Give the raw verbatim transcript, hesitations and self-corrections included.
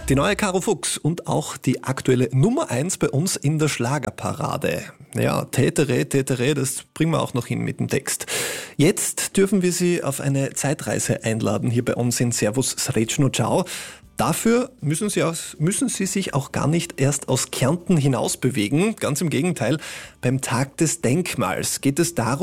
Die neue Caro Fuchs und auch die aktuelle Nummer eins bei uns in der Schlagerparade. Ja, Tätere, Tätere, das bringen wir auch noch hin mit dem Text. Jetzt dürfen wir Sie auf eine Zeitreise einladen, hier bei uns in Servus Srećno Ciao. Dafür müssen Sie, aus, müssen Sie sich auch gar nicht erst aus Kärnten hinaus bewegen. Ganz im Gegenteil, beim Tag des Denkmals geht es darum,